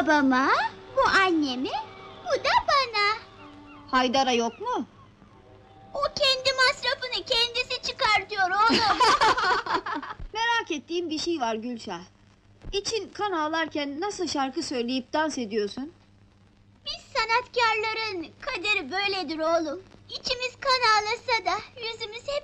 babama, bu anneme, bu da bana. Haydar'a yok mu? O kendi masrafını kendisi çıkartıyor oğlum. Merak ettiğim bir şey var Gülşah. İçin kan ağlarken nasıl şarkı söyleyip dans ediyorsun? Biz sanatkarların kaderi böyledir oğlum. İçimiz kan ağlasa da yüzümüz hep